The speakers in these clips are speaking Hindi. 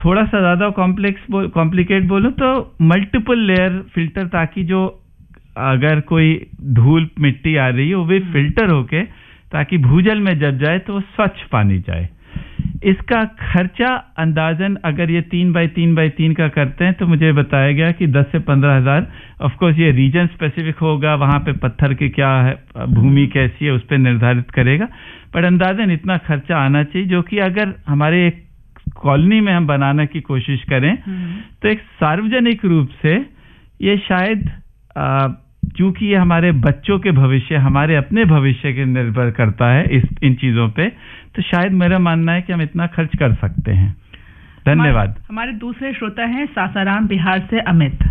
थोड़ा सा ज़्यादा कॉम्प्लिकेट बोलूँ तो मल्टीपल लेयर फिल्टर, ताकि जो अगर कोई धूल मिट्टी आ रही है वो भी फिल्टर होके, ताकि भूजल में जब जाए तो वो स्वच्छ पानी जाए। इसका खर्चा अंदाजन अगर ये 3x3x3 का करते हैं तो मुझे बताया गया कि 10 से 15 हज़ार। ऑफकोर्स ये रीजन स्पेसिफिक होगा, वहाँ पे पत्थर की क्या है, भूमि कैसी है, उस पर निर्धारित करेगा, पर अंदाजन इतना खर्चा आना चाहिए, जो कि अगर हमारे एक कॉलोनी में हम बनाने की कोशिश करें तो एक सार्वजनिक रूप से ये शायद, क्योंकि ये हमारे बच्चों के भविष्य, हमारे अपने भविष्य के निर्भर करता है इन चीजों पे, तो शायद मेरा मानना है कि हम इतना खर्च कर सकते हैं। धन्यवाद। हमारे दूसरे श्रोता हैं सासाराम बिहार से अमित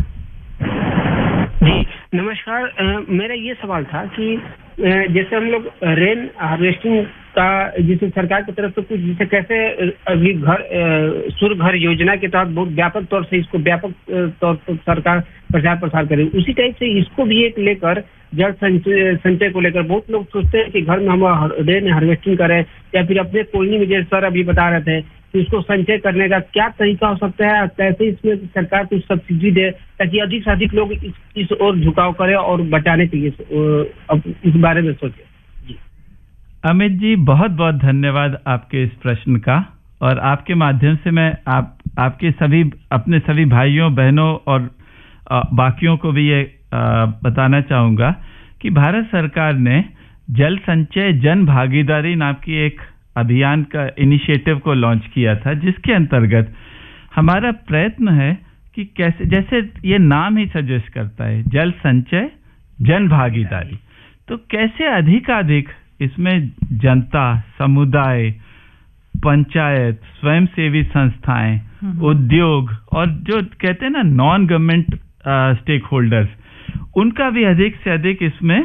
जी। नमस्कार। मेरा ये सवाल था कि जैसे हम लोग रेन हार्वेस्टिंग का जिसे सरकार की तरफ से कुछ, जैसे कैसे अभी सूर्य घर योजना के तहत बहुत व्यापक तौर से इसको व्यापक तौर पर सरकार प्रचार प्रसार करे, उसी टाइप से इसको भी एक लेकर जल संचय को लेकर बहुत लोग सोचते हैं कि घर में हम रेन हार्वेस्टिंग करें, या फिर अपने कॉलोनी में, जैसे सर अभी बता रहे थे, कि इसको संचय करने का क्या तरीका हो सकता है, कैसे इसमें सरकार कुछ सब्सिडी दे ताकि अधिक से अधिक लोग इस ओर झुकाव करें और बचाने के लिए अब इस बारे में सोचें। जी अमित जी, बहुत बहुत धन्यवाद आपके इस प्रश्न का, और आपके माध्यम से मैं आपके अपने सभी भाइयों बहनों और बाकियों को भी ये बताना चाहूँगा कि भारत सरकार ने जल संचय जन भागीदारी नाम की एक अभियान का इनिशिएटिव को लॉन्च किया था, जिसके अंतर्गत हमारा प्रयत्न है कि कैसे, जैसे ये नाम ही सजेस्ट करता है, जल संचय जन भागीदारी, तो कैसे अधिकाधिक इसमें जनता, समुदाय, पंचायत, स्वयंसेवी संस्थाएं, उद्योग और जो कहते हैं ना नॉन गवर्नमेंट स्टेक होल्डर्स, उनका भी अधिक से अधिक इसमें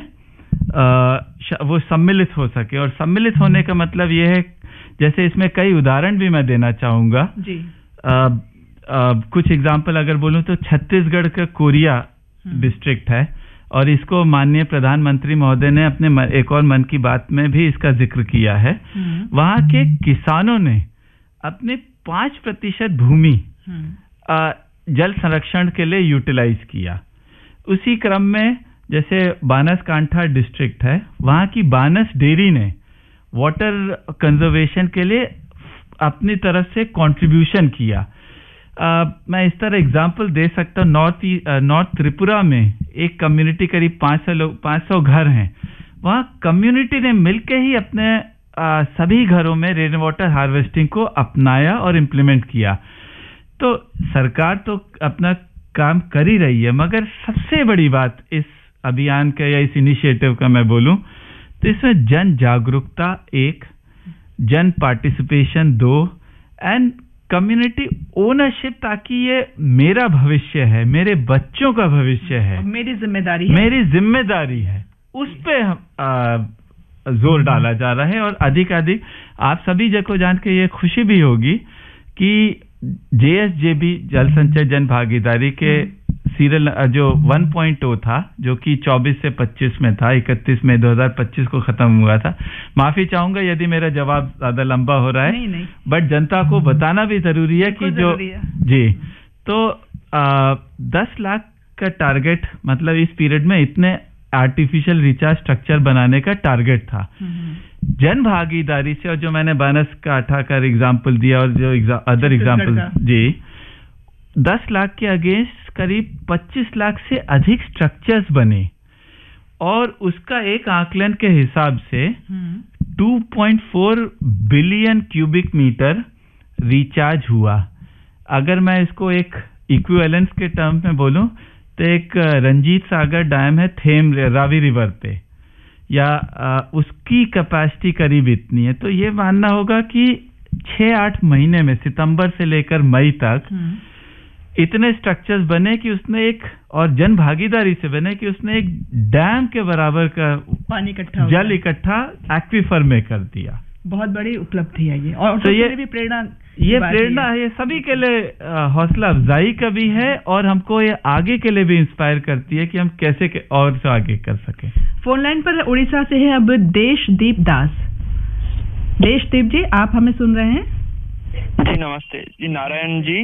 वो सम्मिलित हो सके। और सम्मिलित होने का मतलब ये है, जैसे इसमें कई उदाहरण भी मैं देना चाहूँगा जी। कुछ एग्जाम्पल अगर बोलूँ तो छत्तीसगढ़ का कोरिया डिस्ट्रिक्ट है, और इसको माननीय प्रधानमंत्री महोदय ने अपने एक और मन की बात में भी इसका जिक्र किया है। वहाँ के किसानों ने अपने 5% भूमि जल संरक्षण के लिए यूटिलाइज किया। उसी क्रम में जैसे बानसकांठा डिस्ट्रिक्ट है, वहाँ की बानस डेयरी ने वाटर कंजर्वेशन के लिए अपनी तरफ से कंट्रीब्यूशन किया। मैं इस तरह एग्जांपल दे सकता हूँ, नॉर्थ त्रिपुरा में एक कम्युनिटी करीब 500 घर हैं, वहाँ कम्युनिटी ने मिलकर ही अपने सभी घरों में रेन वाटर हार्वेस्टिंग को अपनाया और इम्प्लीमेंट किया। तो सरकार तो अपना काम कर ही रही है, मगर सबसे बड़ी बात इस अभियान का या इस इनिशिएटिव का मैं बोलूं तो इसमें जन जागरूकता 1, जन पार्टिसिपेशन 2 एंड कम्युनिटी ओनरशिप, ताकि ये मेरा भविष्य है, मेरे बच्चों का भविष्य है, मेरी जिम्मेदारी है, उस पे जोर डाला जा रहा है। और अधिक आप सभी को जान के ये खुशी भी होगी कि JSJB जल संचय जन भागीदारी के सीरियल जो 1.0 था, जो कि 24 से 25 में था, 31 मई 2025 को खत्म हुआ था। माफी चाहूंगा यदि मेरा जवाब ज्यादा लंबा हो रहा है, नहीं। बट जनता को बताना भी जरूरी है कि जो जी, तो 10 लाख का टारगेट, मतलब इस पीरियड में इतने आर्टिफिशियल रिचार्ज स्ट्रक्चर बनाने का टारगेट था जन भागीदारी से। और जो मैंने बानसकांठा का एग्जाम्पल दिया और जो अदर एग्जाम्पल जी, 10 लाख के अगेंस्ट करीब 25 लाख से अधिक स्ट्रक्चर्स बने, और उसका एक आकलन के हिसाब से 2.4 बिलियन क्यूबिक मीटर रिचार्ज हुआ। अगर मैं इसको एक इक्विवेलेंस के टर्म में बोलूं तो एक रंजीत सागर डैम है थेम रावी रिवर पे, या उसकी कैपेसिटी करीब इतनी है। तो ये मानना होगा कि 6-8 महीने में, सितंबर से लेकर मई तक इतने स्ट्रक्चर्स बने कि उसने एक, और जन भागीदारी से बने कि उसने एक डैम के बराबर का पानी इकट्ठा, जल इकट्ठा एक्वीफर में कर दिया। बहुत बड़ी उपलब्धि है ये, और तो ये भी प्रेरणा है, ये सभी के लिए हौसला अफजाई का भी है, और हमको ये आगे के लिए भी इंस्पायर करती है कि हम कैसे और से आगे कर सकें। फोन लाइन पर उड़ीसा से है अब देशदीप दास। देशदीप जी, आप हमें सुन रहे हैं? जी नमस्ते जी, नारायण जी।